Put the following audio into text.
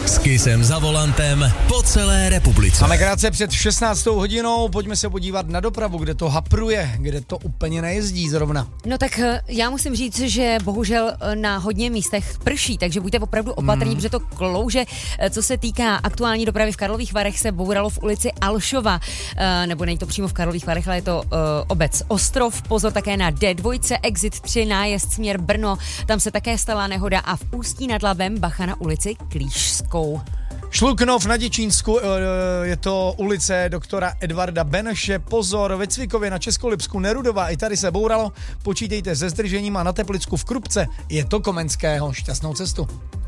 S Kissem za volantem po celé republice. Máme krátce před 16. hodinou, pojďme se podívat na dopravu, kde to hapruje, kde to úplně nejezdí zrovna. No tak já musím říct, že bohužel na hodně místech prší, takže buďte opravdu opatrní, protože to klouže. Co se týká aktuální dopravy v Karlových Varech, se bouralo v ulici Alšova, nebo není to přímo v Karlových Varech, ale je to obec Ostrov. Pozor také na D2, exit 3, nájezd směr Brno, tam se také stala nehoda a v Ústí nad Labem bacha na ulici Klížskou. Šluknov na Děčínsku, je to ulice doktora Edvarda Beneše, pozor, ve Cvikově na Českolipsku Nerudová, i tady se bouralo, počítejte se zdržením a na Teplicku v Krupce, je to Komenského, šťastnou cestu.